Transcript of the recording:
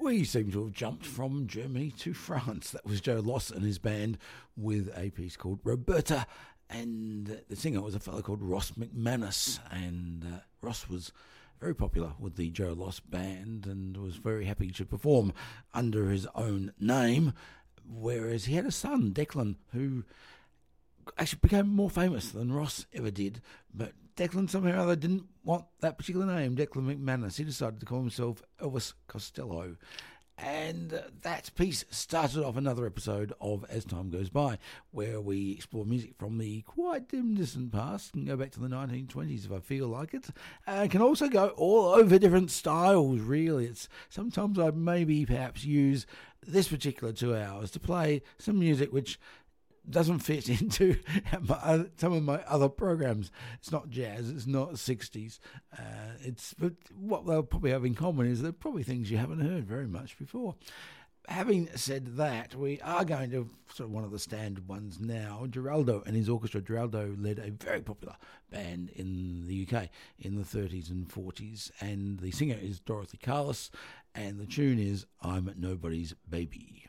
We seem to have jumped from Germany to France. That was Joe Loss and his band with a piece called Roberta, and the singer was a fellow called Ross McManus, and Ross was very popular with the Joe Loss band and was very happy to perform under his own name, whereas he had a son, Declan, who actually became more famous than Ross ever did, but Declan somehow or other didn't want that particular name, Declan McManus. He decided to call himself Elvis Costello. And that piece started off another episode of As Time Goes By, where we explore music from the quite dim distant past. Can go back to the 1920s if I feel like it. Can also go all over different styles, really. It's sometimes I maybe perhaps use this particular 2 hours to play some music which doesn't fit into some of my other programs. It's not jazz, it's not 60s. But what they'll probably have in common is they're probably things you haven't heard very much before. Having said that, we are going to sort of one of the standard ones now. Geraldo and his orchestra. Geraldo led a very popular band in the UK in the 30s and 40s, and the singer is Dorothy Carlos, and the tune is I'm Nobody's Baby.